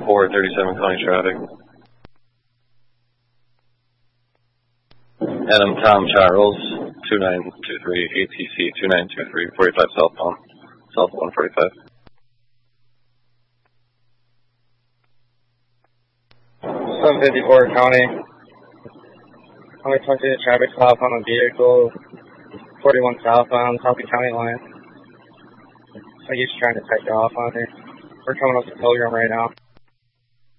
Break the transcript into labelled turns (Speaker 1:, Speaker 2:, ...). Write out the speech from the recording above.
Speaker 1: 437 County traffic. Adam Tom Charles, 2923, ATC 2923, 45 southbound, south 145.
Speaker 2: 754 County. Only talking to the traffic stop on a vehicle, 41 southbound, south of county line. So he's trying to take you off on here. We're coming up to Pilgrim right now.